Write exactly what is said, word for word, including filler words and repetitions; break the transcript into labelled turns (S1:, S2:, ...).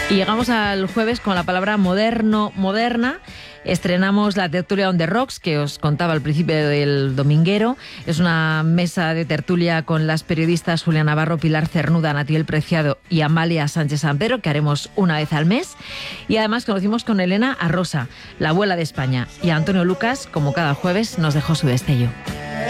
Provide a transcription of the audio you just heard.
S1: Y llegamos al jueves con la palabra moderno, moderna. Estrenamos la tertulia On The Rocks, que os contaba al principio del dominguero. Es una mesa de tertulia con las periodistas Julia Navarro, Pilar Cernuda, Natiel Preciado y Amalia Sánchez San Pedro, que haremos una vez al mes. Y además conocimos con Elena a Rosa, la abuela de España. Y Antonio Lucas, como cada jueves, nos dejó su destello.